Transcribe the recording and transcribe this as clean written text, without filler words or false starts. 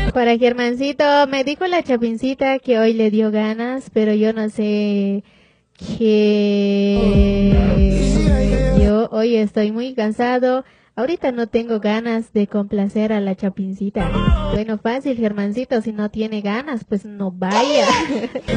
Para Germancito, me dijo la Chapincita que hoy le dio ganas, pero yo no sé que yo hoy estoy muy cansado. Ahorita no tengo ganas de complacer a la Chapincita. Bueno, fácil, Germancito, si no tiene ganas, pues no vaya.